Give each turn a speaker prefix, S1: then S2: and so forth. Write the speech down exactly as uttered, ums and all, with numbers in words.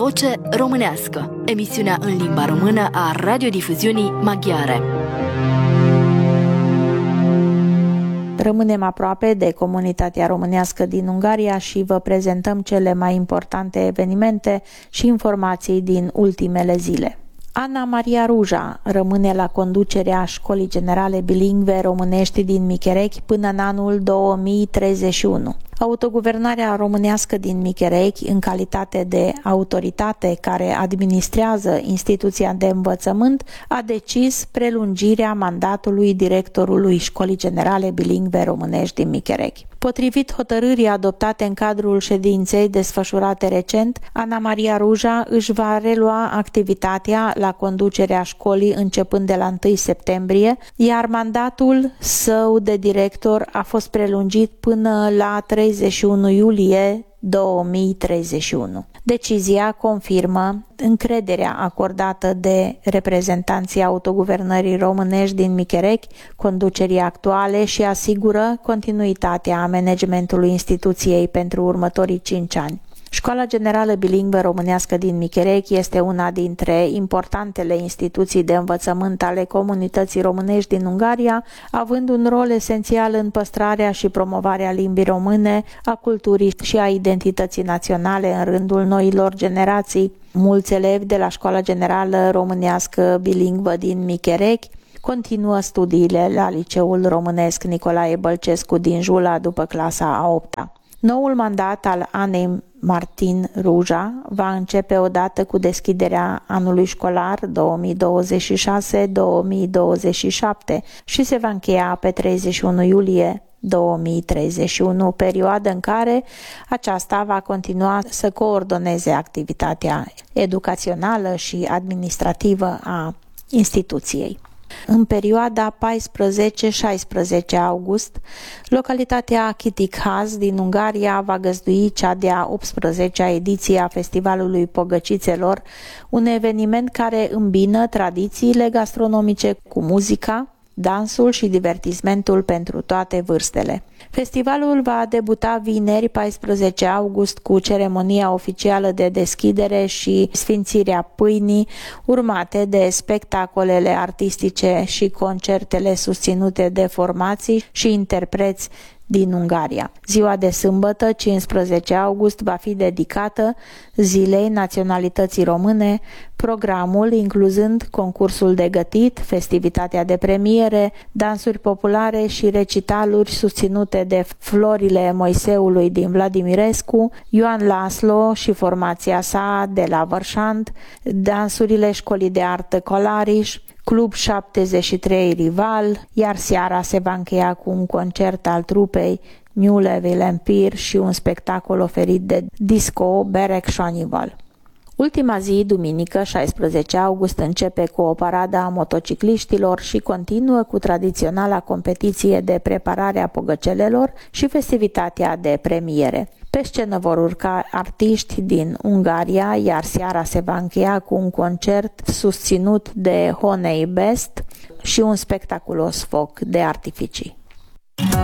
S1: Voce românească, emisiunea în limba română a radiodifuziunii maghiare.
S2: Rămânem aproape de comunitatea românească din Ungaria și vă prezentăm cele mai importante evenimente și informații din ultimele zile. Ana Maria Ruja rămâne la conducerea Școlii Generale Bilingve Românești din Micherechi până în anul două mii treizeci și unu. Autoguvernarea românească din Micherechi, în calitate de autoritate care administrează instituția de învățământ, a decis prelungirea mandatului directorului Școlii Generale Bilingve Românești din Micherechi. Potrivit hotărârii adoptate în cadrul ședinței desfășurate recent, Ana Maria Ruja își va relua activitatea la conducerea școlii începând de la întâi septembrie, iar mandatul său de director a fost prelungit până la treizeci și unu iulie două mii treizeci și unu. Decizia confirmă încrederea acordată de reprezentanții autoguvernării românești din Micherechi conducerii actuale și asigură continuitatea managementului instituției pentru următorii cinci ani. Școala Generală Bilingvă Românească din Micherechi este una dintre importantele instituții de învățământ ale comunității românești din Ungaria, având un rol esențial în păstrarea și promovarea limbii române, a culturii și a identității naționale în rândul noilor generații. Mulți elevi de la Școala Generală Românească Bilingvă din Micherechi continuă studiile la Liceul Românesc Nicolae Bălcescu din Jula după clasa a opta. Noul mandat al Anei Martin Ruja va începe odată cu deschiderea anului școlar două mii douăzeci și șase două mii douăzeci și șapte și se va încheia pe treizeci și unu iulie două mii treizeci și unu, perioadă în care aceasta va continua să coordoneze activitatea educațională și administrativă a instituției. În perioada paisprezece șaisprezece august, localitatea Chitikhaz din Ungaria va găzdui cea de-a optsprezecea ediție a Festivalului Pogăcițelor, un eveniment care îmbină tradițiile gastronomice cu muzica, dansul și divertismentul pentru toate vârstele. Festivalul va debuta vineri paisprezece august cu ceremonia oficială de deschidere și sfințirea pâinii, urmate de spectacolele artistice și concertele susținute de formații și interpreți din Ungaria. Ziua de sâmbătă, cincisprezece august, va fi dedicată Zilei Naționalității Române, programul incluzând concursul de gătit, festivitatea de premiere, dansuri populare și recitaluri susținute de Florile Moiseului din Vladimirescu, Ioan Laslo și formația sa de la Vărșant, dansurile Școlii de Artă Colariș, Club șaptezeci și trei Rival, iar seara se va încheia cu un concert al trupei New Empire și un spectacol oferit de disco Berek Shanival. Ultima zi, duminică, șaisprezece august, începe cu o paradă a motocicliștilor și continuă cu tradiționala competiție de preparare a pogăcelelor și festivitatea de premiere. Pe scenă vor urca artiști din Ungaria, iar seara se va încheia cu un concert susținut de Honey Best și un spectaculos foc de artificii.